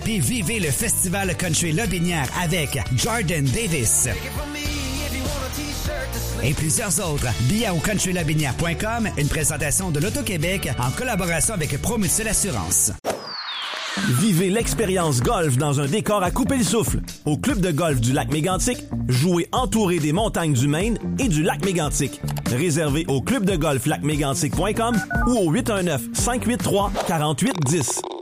puis vivez le Festival Country Lotbinière avec Jordan Davis et plusieurs autres. Billets au countrylotbinière.com, une présentation de l'Auto-Québec en collaboration avec Promutuelle Assurance. Vivez l'expérience golf dans un décor à couper le souffle. Au club de golf du lac Mégantic, jouez entouré des montagnes du Maine et du lac Mégantic. Réservez au clubdegolflacmégantic.com ou au 819-583-4810.